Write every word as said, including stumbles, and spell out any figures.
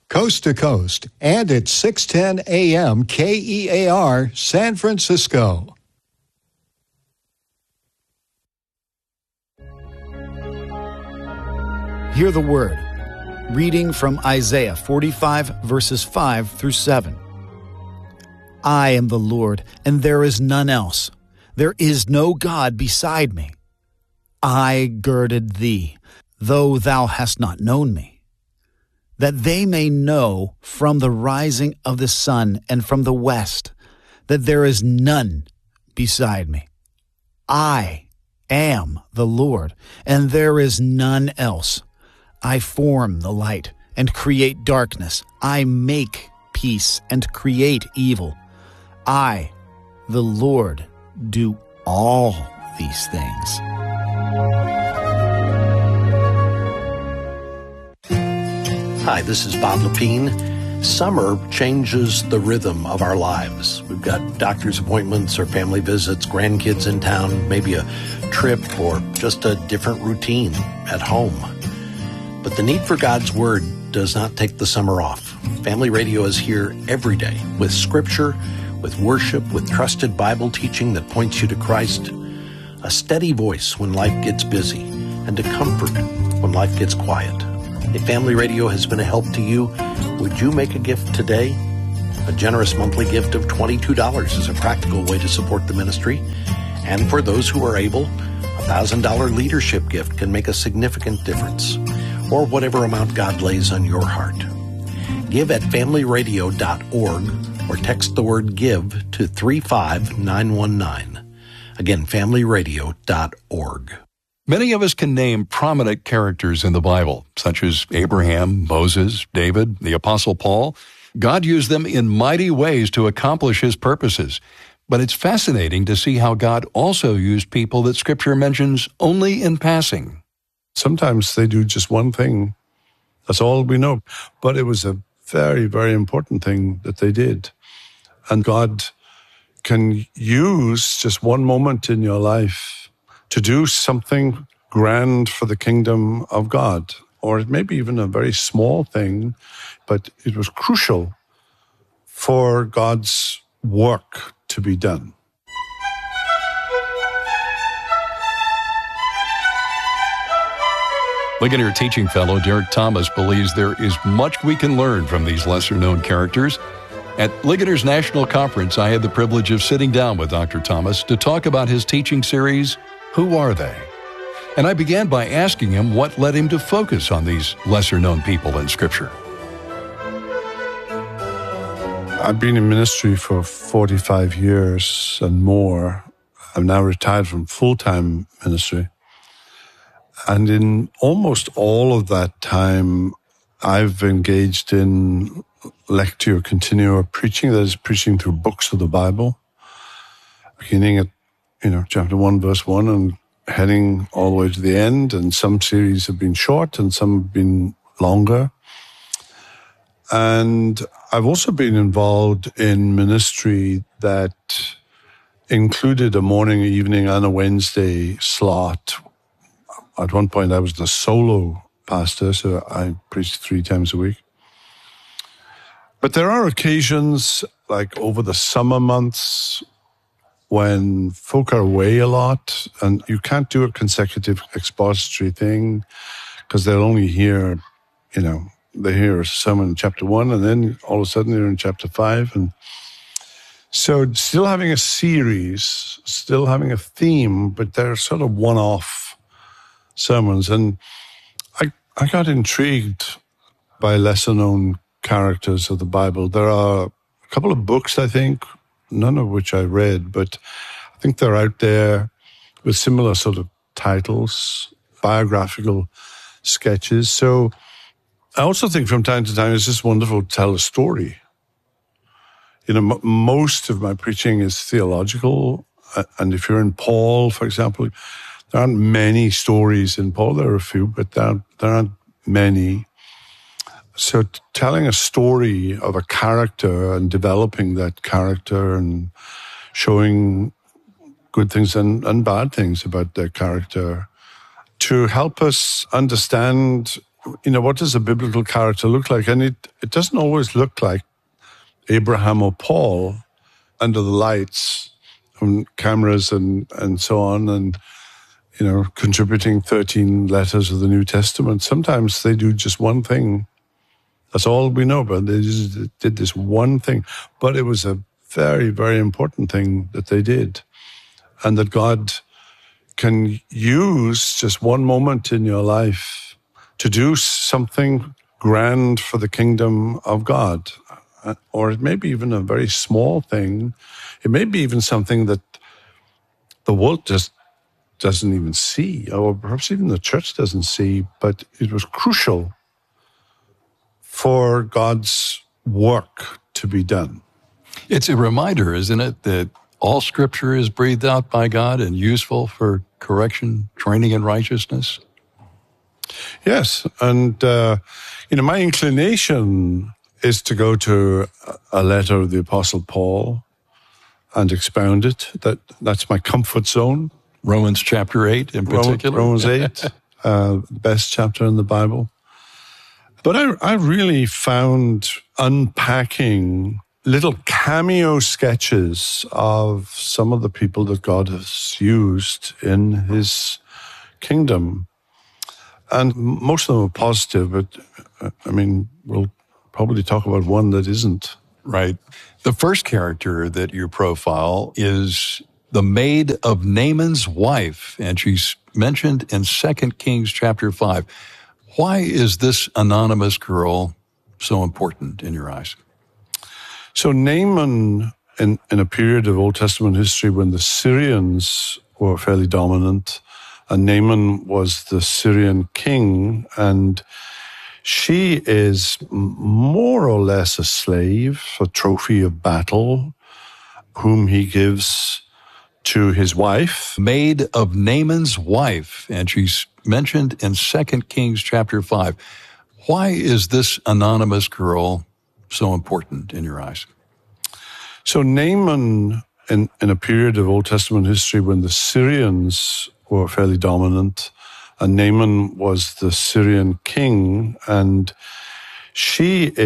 coast to coast, and at six ten A M K E A R, San Francisco. Hear the word. Reading from Isaiah forty-five, verses five through seven. I am the Lord, and there is none else. There is no God beside me. I girded thee, though thou hast not known me, that they may know from the rising of the sun and from the west that there is none beside me. I am the Lord, and there is none else. I form the light and create darkness. I make peace and create evil. I, the Lord, do all these things. Hi, this is Bob Lepine. Summer changes the rhythm of our lives. We've got doctor's appointments or family visits, grandkids in town, maybe a trip or just a different routine at home. But the need for God's Word does not take the summer off. Family Radio is here every day with Scripture, with worship, with trusted Bible teaching that points you to Christ, a steady voice when life gets busy, and a comfort when life gets quiet. If Family Radio has been a help to you, would you make a gift today? A generous monthly gift of twenty-two dollars is a practical way to support the ministry. And for those who are able, a one thousand dollars leadership gift can make a significant difference, or whatever amount God lays on your heart. Give at family radio dot org or text the word GIVE to three five nine one nine. Again, family radio dot org. Many of us can name prominent characters in the Bible, such as Abraham, Moses, David, the Apostle Paul. God used them in mighty ways to accomplish His purposes. But it's fascinating to see how God also used people that Scripture mentions only in passing. Sometimes they do just one thing. That's all we know. But it was a very, very important thing that they did. And God can use just one moment in your life to do something grand for the kingdom of God. Or it may be even a very small thing, but it was crucial for God's work to be done. Ligonier teaching fellow Derek Thomas believes there is much we can learn from these lesser-known characters. At Ligonier's National Conference, I had the privilege of sitting down with Doctor Thomas to talk about his teaching series, Who Are They? And I began by asking him what led him to focus on these lesser-known people in Scripture. I've been in ministry for forty-five years and more. I'm now retired from full-time ministry. And in almost all of that time, I've engaged in lectio continua preaching, that is, preaching through books of the Bible, beginning at, you know, chapter one, verse one, and heading all the way to the end. And some series have been short and some have been longer. And I've also been involved in ministry that included a morning, evening, and a Wednesday slot. At one point, I was the solo pastor, so I preached three times a week. But there are occasions, like over the summer months, when folk are away a lot, and you can't do a consecutive expository thing, because they'll only hear, you know, they hear a sermon in chapter one, and then all of a sudden they're in chapter five. And so still having a series, still having a theme, but they're sort of one-off sermons. And I, I got intrigued by lesser-known characters of the Bible. There are a couple of books, I think, none of which I read, but I think they're out there with similar sort of titles, biographical sketches. So I also think from time to time it's just wonderful to tell a story. You know, m- most of my preaching is theological, uh, and if you're in Paul, for example, there aren't many stories in Paul. There are a few, but there aren't, there aren't many. So t- telling a story of a character and developing that character and showing good things and, and bad things about their character to help us understand you know, what does a biblical character look like? And it, it doesn't always look like Abraham or Paul under the lights and cameras and, and so on, and, you know, contributing thirteen letters of the New Testament. Sometimes they do just one thing. That's all we know about. They just did this one thing. But it was a very, very important thing that they did. And that God can use just one moment in your life to do something grand for the kingdom of God. Or it may be even a very small thing. It may be even something that the world just doesn't even see, or perhaps even the church doesn't see, but it was crucial for God's work to be done. It's a reminder, isn't it, that all Scripture is breathed out by God and useful for correction, training in righteousness? Yes, and, uh, you know, my inclination is to go to a letter of the Apostle Paul and expound it. That That's my comfort zone. Romans chapter eight in particular? Romans eight, uh, best chapter in the Bible. But I, I really found unpacking little cameo sketches of some of the people that God has used in his kingdom. And most of them are positive, but uh, I mean, we'll probably talk about one that isn't. Right. The first character that you profile is the maid of Naaman's wife, and she's mentioned in Second Kings chapter five. Why is this anonymous girl so important in your eyes? So Naaman, in, in a period of Old Testament history when the Syrians were fairly dominant, and Naaman was the Syrian king, and she is more or less a slave, a trophy of battle, whom he gives to his wife. Maid of Naaman's wife, and she's mentioned in Second Kings chapter five. Why is this anonymous girl so important in your eyes? So Naaman, in, in a period of Old Testament history when the Syrians were fairly dominant, and Naaman was the Syrian king, and she